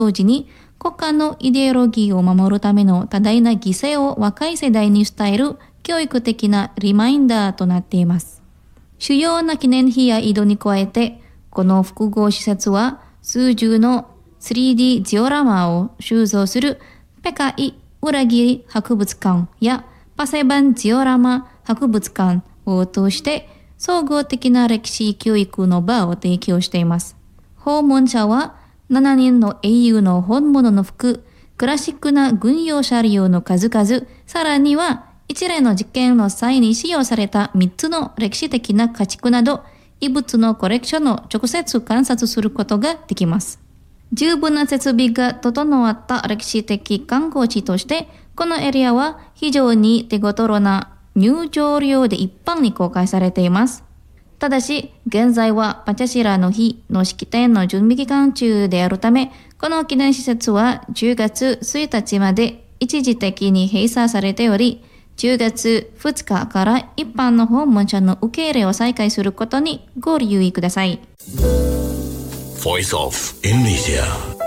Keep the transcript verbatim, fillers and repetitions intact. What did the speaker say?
同時に国家のイデオロギーを守るための多大な犠牲を若い世代に伝える教育的なリマインダーとなっています。主要な記念碑や井戸に加えて、この複合施設は数十の スリーディー ジオラマを収蔵するペカイ裏切り博物館やパセバンジオラマ博物館を通して総合的な歴史教育の場を提供しています。訪問者はななにんの英雄の本物の服、クラシックな軍用車両の数々、さらには一連の事件の際に使用されたみっつの歴史的な家畜など、遺物のコレクションを直接観察することができます。十分な設備が整った歴史的観光地として、このエリアは非常に手頃な入場料で一般に公開されています。ただし、現在はパチャシラの日の式典の準備期間中であるため、この記念施設はじゅうがつついたちまで一時的に閉鎖されており、じゅうがつふつかから一般の訪問者の受け入れを再開することにご留意ください。 Voice of Indonesia